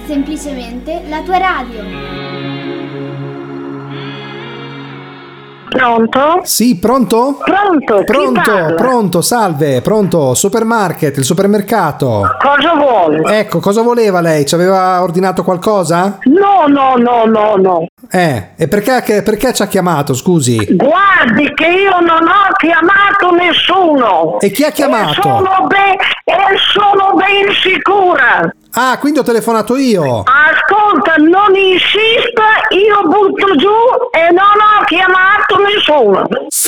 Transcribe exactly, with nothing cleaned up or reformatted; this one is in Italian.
semplicemente la tua radio. Pronto? Sì, pronto? Pronto? Pronto, pronto, salve, pronto, supermarket, il supermercato. Cosa vuole? Ecco, cosa voleva lei? Ci aveva ordinato qualcosa? No, no, no, no, no. Eh, e perché, che, perché ci ha chiamato, scusi? Guardi che io non ho chiamato nessuno. E chi ha chiamato? E sono ben, e sono ben sicura. Ah, quindi ho telefonato io. Ascolta, non insista, io butto giù e non ho chiamato nessuno.